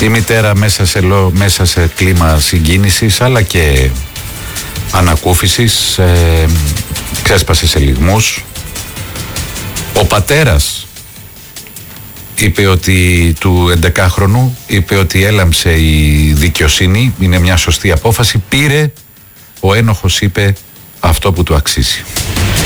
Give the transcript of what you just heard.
Η μητέρα μέσα σε κλίμα συγκίνησης αλλά και ανακούφισης ξέσπασε σε λυγμούς. Ο πατέρας είπε ότι του 11χρονου είπε ότι έλαμψε η δικαιοσύνη, είναι μια σωστή απόφαση, πήρε, ο ένοχος είπε αυτό που του αξίζει.